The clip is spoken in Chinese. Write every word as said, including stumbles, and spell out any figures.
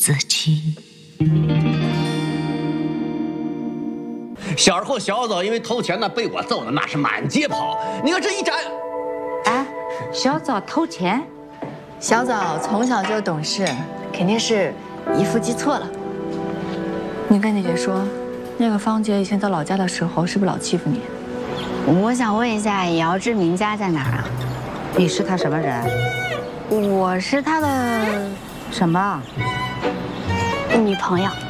自己。 小时候小枣因为偷钱呢被我揍的那是满街跑。你看这一展， 哎，小枣偷钱？ 小枣从小就懂事，肯定是姨父记错了。你跟姐姐说，那个芳姐以前在老家的时候是不是老欺负你？ 我想问一下，姚志明家在哪儿啊？ 你是他什么人？ 我是他的什么？ 女朋友。